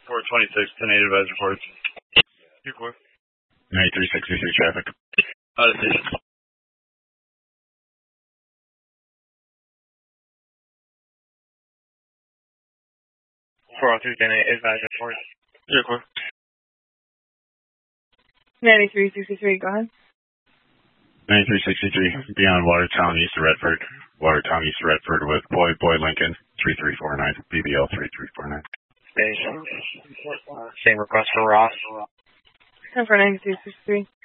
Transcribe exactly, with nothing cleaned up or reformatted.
four twenty-six, ten eight advisor reports. two four. ninety-three sixty-three traffic. Out of station. four oh two, ten eight advisor reports. two four. ninety-three sixty-three, go ahead. ninety-three sixty-three, beyond Watertown, east of Redford. Watertown, east of Redford with Boyd, Boyd Lincoln, three three four nine, B B L three three four nine. Station. Same request for Ross. ten for ninety-three sixty-three.